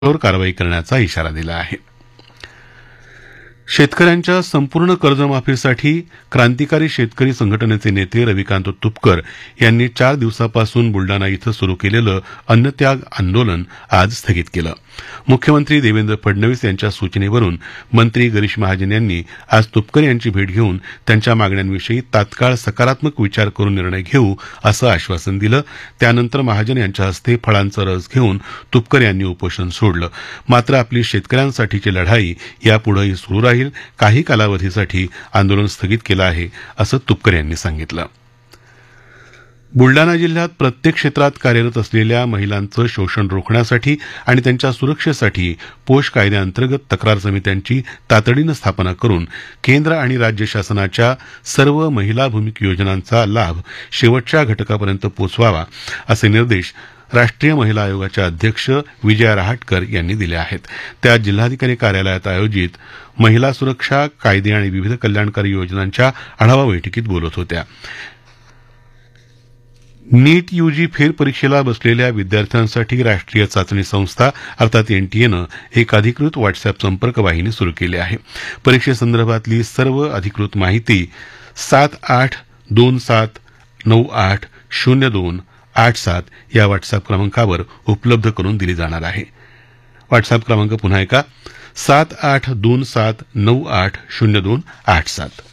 कठोर कारवाई करण्याचा इशारा दिला आहे. शेतकऱ्यांच्या संपूर्ण कर्जमाफीसाठी क्रांतिकारी शेतकरी संघटनेचे नेते रविकांत तुपकर यांनी 4 दिवसापासून बुलडाणा इथं सुरू केलेलं अन्नत्याग आंदोलन आज स्थगित केलं. मुख्यमंत्री देवेंद्र फडणवीस यांच्या सूचनेवरून मंत्री गिरीश महाजन यांनी आज तुपकर यांची भेट घेऊन त्यांच्या मागण्यांविषयी तात्काळ सकारात्मक विचार करून निर्णय घेऊ असं आश्वासन दिलं. त्यानंतर महाजन यांच्या हस्ते फळांचा रस घेऊन तुपकर यांनी उपोषण सोडलं. मात्र आपली शेतकऱ्यांसाठीची लढाई यापुढेही सुरू राहील. काही कालावधीसाठी आंदोलन स्थगित केलं आहे असं तुपकर यांनी सांगितलं. बुलडाणा जिल्ह्यात प्रत्येक क्षेत्रात कार्यरत असलेल्या महिलांचं शोषण रोखण्यासाठी आणि त्यांच्या सुरक्षेसाठी पोष कायद्याअंतर्गत तक्रार समित्यांची तातडीनं स्थापना करून केंद्र आणि राज्य शासनाच्या सर्व महिलाभूमिक योजनांचा लाभ शेवटच्या घटकापर्यंत पोचवावा असे निर्देश राष्ट्रीय महिला आयोगाच्या अध्यक्ष विजया रहाटकर यांनी दिले आहेत. त्या जिल्हाधिकारी कार्यालयात आयोजित महिला सुरक्षा कायदे आणि विविध कल्याणकारी योजनांच्या आढावा बैठकीत बोलत होत्या. नीट यूजी फेरपरीक्षेला बसलेल्या विद्यार्थ्यांसाठी राष्ट्रीय चाचणी संस्था अर्थात एनटीएनं एक अधिकृत व्हॉट्सअप संपर्क वाहिनी सुरू केली आहे. परीक्षेसंदर्भातली सर्व अधिकृत माहिती 7827980287 या व्हॉट्सअप क्रमांकावर उपलब्ध करून दिली जाणार आहे. व्हॉट्सअप क्रमांक पुन्हा एकदा 7827980287.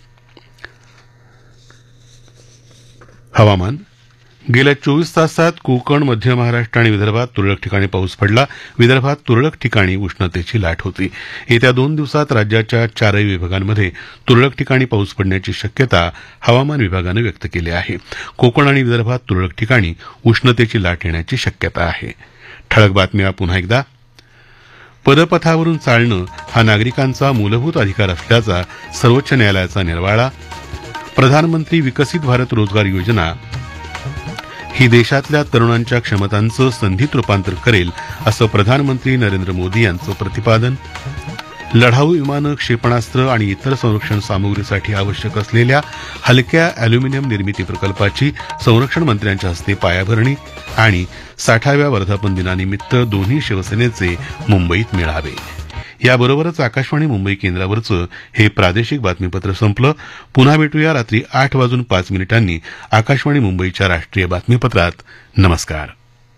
हवामान. गेल्या 24 तासात कोकण, मध्य महाराष्ट्र आणि विदर्भात तुरळक ठिकाणी पाऊस पडला. विदर्भात तुरळक ठिकाणी उष्णतेची लाट होती. येत्या 2 दिवसात राज्याच्या 4ही विभागांमध्ये तुरळक ठिकाणी पाऊस पडण्याची शक्यता हवामान विभागानं व्यक्त केली आहे. कोकण आणि विदर्भात तुरळक ठिकाणी उष्णतेची लाट येण्याची शक्यता आहे. ठळक बातम्या पुन्हा एकदा. पदपथावरून चालणं हा नागरिकांचा मूलभूत अधिकार असल्याचा सर्वोच्च न्यायालयाचा निर्वाळा. प्रधानमंत्री विकसित भारत रोजगार योजना ही देशातल्या तरुणांच्या क्षमतांचं संधीत रूपांतर करेल असं प्रधानमंत्री नरेंद्र मोदी यांचं प्रतिपादन. लढाऊ विमानं, क्षेपणास्त्र आणि इतर संरक्षण सामुग्रीसाठी आवश्यक असलेल्या हलक्या अॅल्युमिनियम निर्मिती प्रकल्पाची संरक्षण मंत्र्यांच्या हस्ते पायाभरणी. आणि 60व्या वर्धापन दिनानिमित्त दोन्ही शिवसेनेचे मुंबईत मेळावे. याबरोबरच आकाशवाणी मुंबई केंद्रावरचं हे प्रादेशिक बातमीपत्र संपलं. पुन्हा भेटूया रात्री 8:05 आकाशवाणी मुंबईच्या राष्ट्रीय बातमीपत्रात. नमस्कार.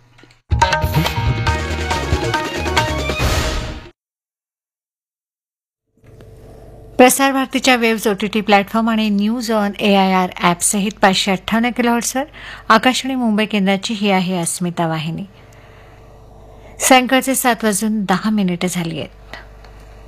प्रसार भारतीच्या वेव्ज OTT प्लॅटफॉर्म आणि न्यूज ऑन AIR ॲप सहित 558 किलोहर्ट्झवर आकाशवाणी मुंबई केंद्राची ही आहे अस्मिता वाहिनी. सायंकाळचे 7:10 झाली आहेत.